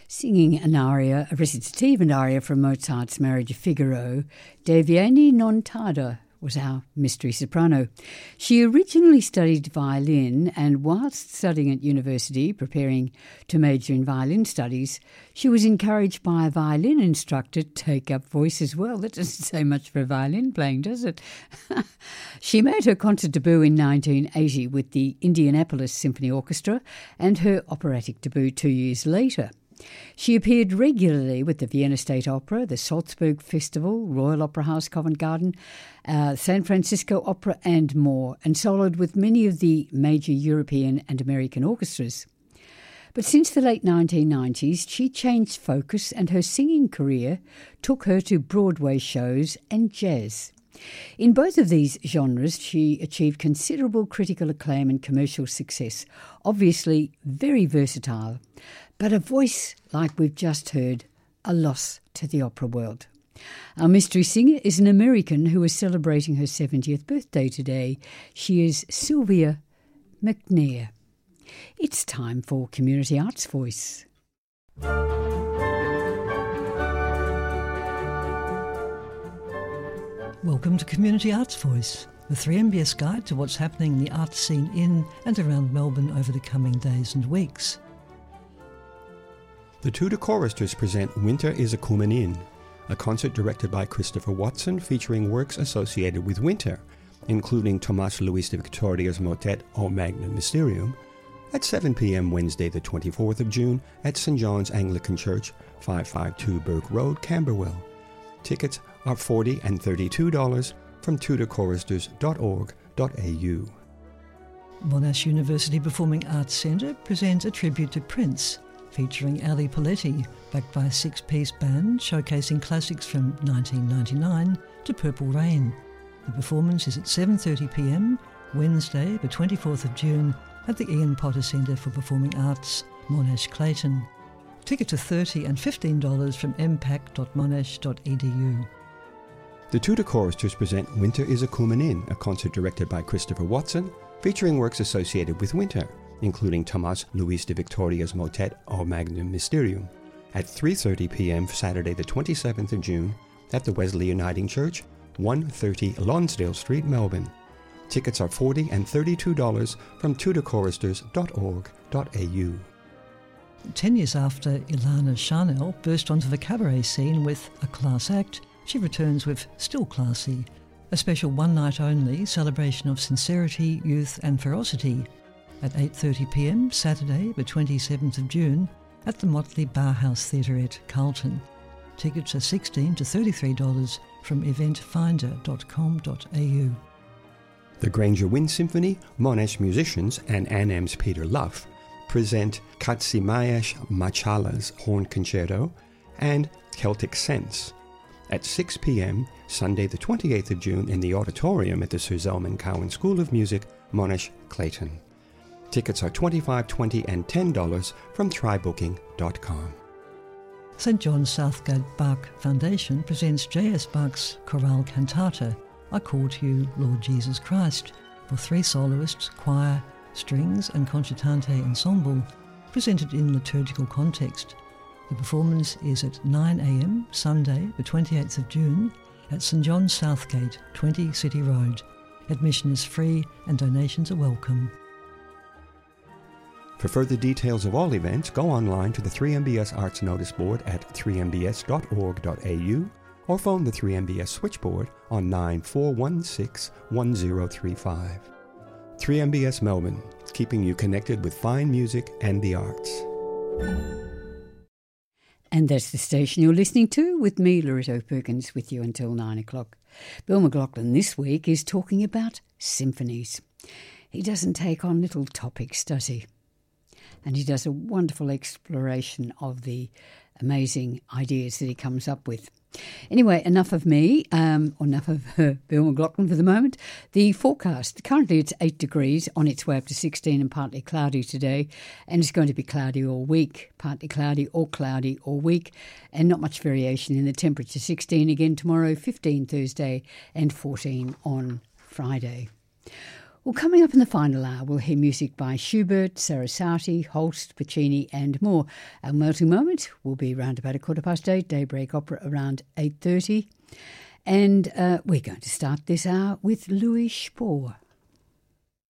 Singing an aria, a recitative and aria from Mozart's Marriage of Figaro, De Vieni non tarda was our mystery soprano. She originally studied violin, and whilst studying at university, preparing to major in violin studies, she was encouraged by a violin instructor to take up voice as well. That doesn't say much for violin playing, does it? She made her concert debut in 1980 with the Indianapolis Symphony Orchestra and her operatic debut 2 years later. She appeared regularly with the Vienna State Opera, the Salzburg Festival, Royal Opera House, Covent Garden, San Francisco Opera and more, and soloed with many of the major European and American orchestras. But since the late 1990s, she changed focus and her singing career took her to Broadway shows and jazz. In both of these genres, she achieved considerable critical acclaim and commercial success, obviously very versatile, but a voice like we've just heard, a loss to the opera world. Our mystery singer is an American who is celebrating her 70th birthday today. She is Sylvia McNair. It's time for Community Arts Voice. Welcome to Community Arts Voice, the 3MBS guide to what's happening in the arts scene in and around Melbourne over the coming days and weeks. The Tudor Choristers present Winter is a Coomin' In, a concert directed by Christopher Watson featuring works associated with winter, including Tomás Luis de Victoria's motet O Magnum Mysterium, at 7 p.m. Wednesday the 24th of June at St. John's Anglican Church, 552 Burke Road, Camberwell. Tickets are $40 and $32 from tudorchoristers.org.au. Monash University Performing Arts Centre presents a tribute to Prince, featuring Ali Poletti, backed by a six-piece band showcasing classics from 1999 to Purple Rain. The performance is at 7:30 p.m, Wednesday, the 24th of June, at the Ian Potter Centre for Performing Arts, Monash Clayton. Tickets are $30 and $15 from mpac.monash.edu. The Tudor Choristers present Winter is a Coomin' In, a concert directed by Christopher Watson, featuring works associated with winter, including Tomás Luis de Victoria's motet O Magnum Mysterium, at 3:30 p.m. Saturday the 27th of June at the Wesley Uniting Church, 130 Lonsdale Street, Melbourne. Tickets are $40 and $32 from tudorchoristers.org.au. 10 years after Ilana Charnel burst onto the cabaret scene with A Class Act, she returns with Still Classy, a special one-night-only celebration of sincerity, youth and ferocity, at 8:30 p.m. Saturday, the 27th of June, at the Motley Barhouse Theatre at Carlton. Tickets are $16 to $33 from eventfinder.com.au. The Granger Wind Symphony, Monash musicians and Annem's Peter Luff present Kazimierz Maczala's Horn Concerto and Celtic Sense at 6 p.m. Sunday the 28th of June in the auditorium at the Sir Zelman Cowen School of Music, Monash, Clayton. Tickets are $25, $20 and $10 from trybooking.com. St. John Southgate Bach Foundation presents J.S. Bach's Chorale Cantata, I Call to You, Lord Jesus Christ, for three soloists, choir, strings and concertante ensemble, presented in liturgical context. The performance is at 9 a.m. Sunday, the 28th of June, at St. John Southgate, 20 City Road. Admission is free and donations are welcome. For further details of all events, go online to the 3MBS Arts Notice Board at 3mbs.org.au or phone the 3MBS switchboard on 9416-1035. 3MBS Melbourne, keeping you connected with fine music and the arts. And that's the station you're listening to, with me, Loretto Perkins, with you until 9 o'clock. Bill McLaughlin this week is talking about symphonies. He doesn't take on little topics, does he? And he does a wonderful exploration of the amazing ideas that he comes up with. Anyway, enough of me, or enough of Bill McLaughlin for the moment. The forecast, currently it's 8 degrees, on its way up to 16 and partly cloudy today, and it's going to be cloudy all week, partly cloudy or cloudy all week, and not much variation in the temperature. 16 again tomorrow, 15 Thursday, and 14 on Friday. Well, coming up in the final hour, we'll hear music by Schubert, Sarasate, Holst, Puccini and more. Our melting moment will be around about 8:15, daybreak opera around 8:30. And we're going to start this hour with Louis Spohr.